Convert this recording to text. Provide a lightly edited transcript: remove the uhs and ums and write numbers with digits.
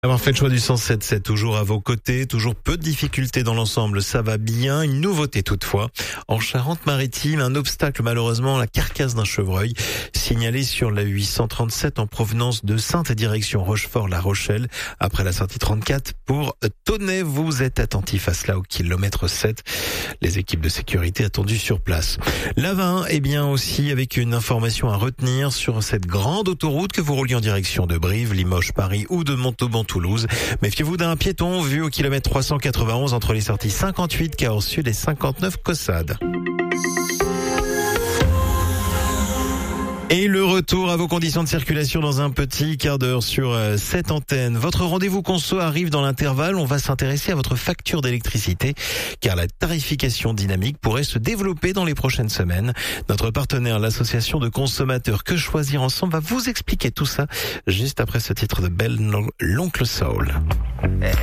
Avoir fait le choix du 107.7, toujours à vos côtés, toujours peu de difficultés dans l'ensemble, ça va bien. Une nouveauté toutefois, en Charente-Maritime, un obstacle malheureusement, la carcasse d'un chevreuil, signalé sur la 837 en provenance de Saintes direction Rochefort-La Rochelle, après la sortie 34 pour Tonnet. Vous êtes attentifs à cela au kilomètre 7. Les équipes de sécurité attendues sur place. La 20 est bien aussi avec une information à retenir sur cette grande autoroute que vous rouliez en direction de Brive, Limoges, Paris ou de Montauban, Toulouse. Méfiez-vous d'un piéton vu au kilomètre 391 entre les sorties 58 Cahors Sud et 59 Caussade. Et le retour à vos conditions de circulation dans un petit quart d'heure sur cette antenne. Votre rendez-vous conso arrive dans l'intervalle. On va s'intéresser à votre facture d'électricité car la tarification dynamique pourrait se développer dans les prochaines semaines. Notre partenaire, l'association de consommateurs Que Choisir Ensemble, va vous expliquer tout ça juste après ce titre de Belle, l'Oncle Soul.